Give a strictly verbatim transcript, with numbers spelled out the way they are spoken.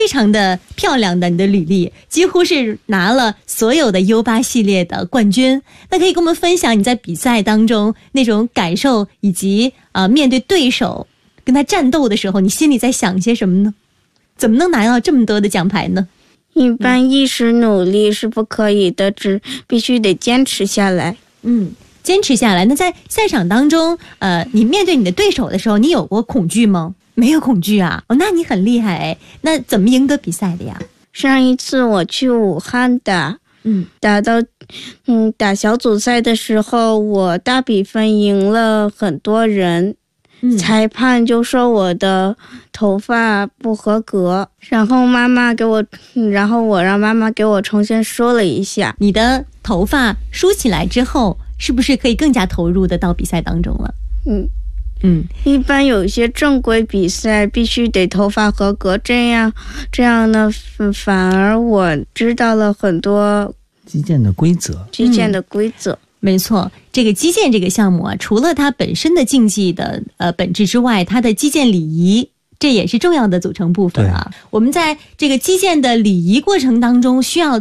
非常的漂亮的你的履历，几乎是拿了所有的 U 八 系列的冠军。那可以跟我们分享你在比赛当中那种感受，以及呃面对对手跟他战斗的时候，你心里在想些什么呢？怎么能拿到这么多的奖牌呢？ 一般一时努力是不可以的，只必须得坚持下来。 嗯，坚持下来。那在赛场当中，呃，你面对你的对手的时候，你有过恐惧吗？没有恐惧啊，哦，那你很厉害哎。那怎么赢得比赛的呀？ 上一次我去武汉打， 嗯， 打到，嗯，打小组赛的时候，我大比分赢了很多人， 嗯， 裁判就说我的头发不合格，然后妈妈给我，然后我让妈妈给我重新说了一下。 你的头发梳起来之后，是不是可以更加投入的到比赛当中了？ 嗯。 嗯， 一般有些正规比赛必须得头发合格，这样这样呢，反而我知道了很多击剑的规则。 击剑的规则。 嗯，没错，这个击剑这个项目啊，除了它本身的竞技的呃本质之外，它的击剑礼仪这也是重要的组成部分啊。我们在这个击剑的礼仪过程当中需要